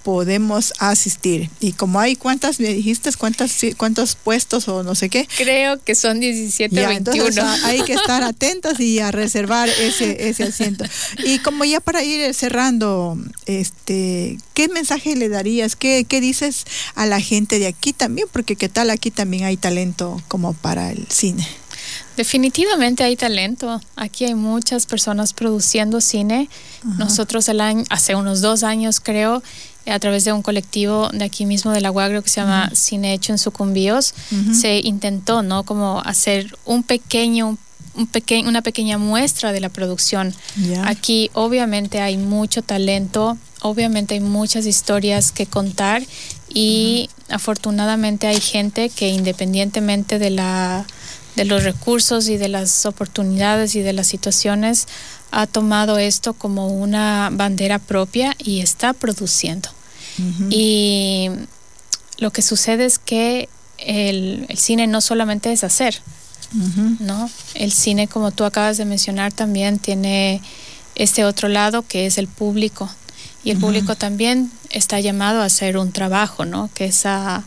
podemos asistir. Y como hay, ¿cuántas me dijiste? ¿Cuántos puestos o no sé qué? Creo que son 17 o 21. Entonces hay que estar atentos y a reservar ese asiento. Y como ya para ir cerrando, ¿qué mensaje le darías? ¿Qué dices a la gente de aquí también? Porque qué tal, aquí también hay talento como para el cine. Definitivamente hay talento. Aquí hay muchas personas produciendo cine. Uh-huh. Nosotros hace unos 2 años, creo, a través de un colectivo de aquí mismo de La Guagro que se llama uh-huh. Cine Hecho en Sucumbíos, uh-huh. se intentó, ¿no? Como hacer una pequeña muestra de la producción. Yeah. Aquí obviamente hay mucho talento, obviamente hay muchas historias que contar y uh-huh. afortunadamente hay gente que independientemente de los recursos y de las oportunidades y de las situaciones, ha tomado esto como una bandera propia y está produciendo. Uh-huh. Y lo que sucede es que el cine no solamente es hacer, uh-huh. ¿no? El cine, como tú acabas de mencionar, también tiene este otro lado que es el público. Y el uh-huh. público también está llamado a hacer un trabajo, ¿no? Que esa...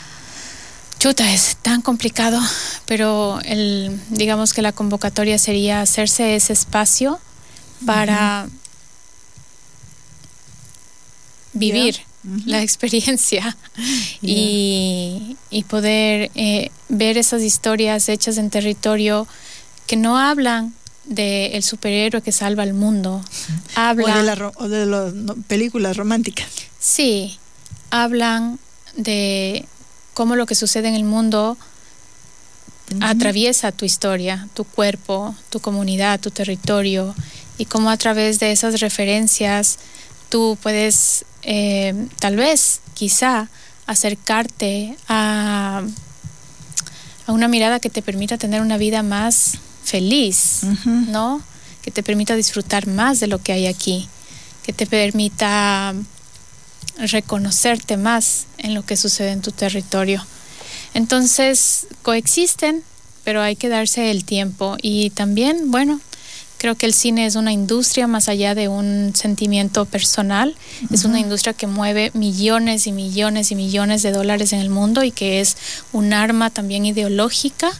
es tan complicado, pero digamos que la convocatoria sería hacerse ese espacio para uh-huh. vivir uh-huh. la experiencia y poder ver esas historias hechas en territorio que no hablan del superhéroe que salva al mundo. Hablan, o de las películas románticas. Sí, hablan de cómo lo que sucede en el mundo uh-huh. atraviesa tu historia, tu cuerpo, tu comunidad, tu territorio, y cómo a través de esas referencias tú puedes, tal vez, quizá, acercarte a una mirada que te permita tener una vida más feliz, uh-huh. ¿no? Que te permita disfrutar más de lo que hay aquí, que te permita reconocerte más en lo que sucede en tu territorio. Entonces coexisten, pero hay que darse el tiempo. Y también, bueno, creo que el cine es una industria más allá de un sentimiento personal. Uh-huh. Es una industria que mueve millones y millones y millones de dólares en el mundo y que es un arma también ideológica,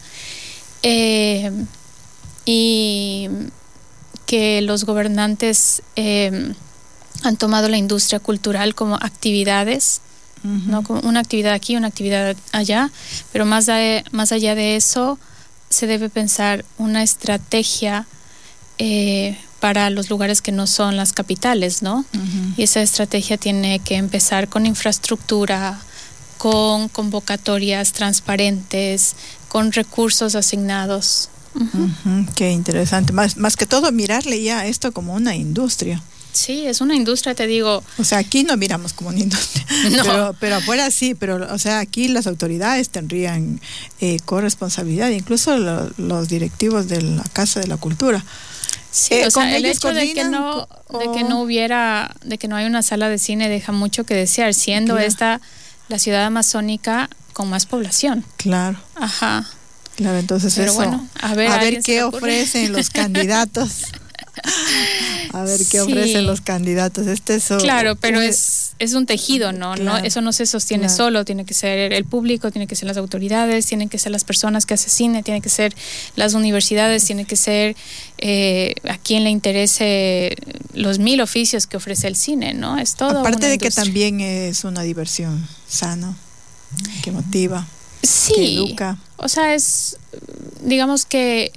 y que los gobernantes han tomado la industria cultural como actividades, uh-huh. ¿no? Como una actividad aquí, una actividad allá, pero más allá de eso se debe pensar una estrategia para los lugares que no son las capitales, ¿no? Uh-huh. Y esa estrategia tiene que empezar con infraestructura, con convocatorias transparentes, con recursos asignados. Uh-huh. Uh-huh. Qué interesante. Más que todo mirarle ya esto como una industria. Sí, es una industria, te digo. O sea, aquí no miramos como una industria, no. pero afuera sí, pero o sea, aquí las autoridades tendrían corresponsabilidad, incluso los directivos de la Casa de la Cultura. Sí, o sea, el hecho de que no hay una sala de cine deja mucho que desear, siendo claro. esta la ciudad amazónica con más población. Claro. Ajá. Claro, entonces pero eso. Bueno, a ver qué ofrecen los candidatos. A ver qué ofrecen los candidatos. Claro, pero es un tejido, ¿no? Claro, no, eso no se sostiene solo. Tiene que ser el público, tiene que ser las autoridades, tienen que ser las personas que hacen cine, tiene que ser las universidades, tiene que ser a quien le interese los 1000 oficios que ofrece el cine, ¿no? Es todo. Aparte de industria. Que también es una diversión sana, que motiva, sí, que educa. O sea, es, digamos que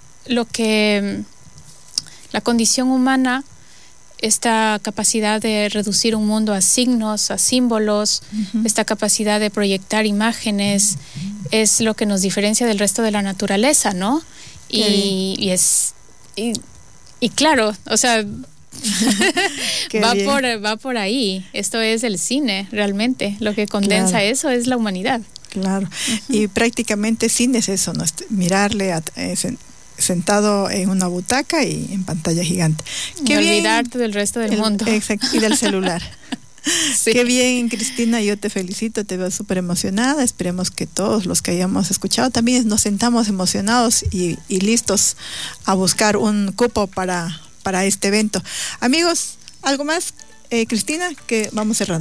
la condición humana, esta capacidad de reducir un mundo a signos, a símbolos, uh-huh. esta capacidad de proyectar imágenes, es lo que nos diferencia del resto de la naturaleza, ¿no? Y claro, o sea, va por ahí. Esto es el cine, realmente. Lo que condensa eso es la humanidad. Claro. Uh-huh. Y prácticamente cine es eso, ¿no? Mirarle sentado en una butaca y en pantalla gigante. Qué bien, olvidarte del resto del mundo. Exacto, y del celular. Sí. Qué bien, Cristina, yo te felicito, te veo súper emocionada. Esperemos que todos los que hayamos escuchado también nos sentamos emocionados y listos a buscar un cupo para este evento. Amigos, ¿algo más, Cristina? Que vamos cerrando.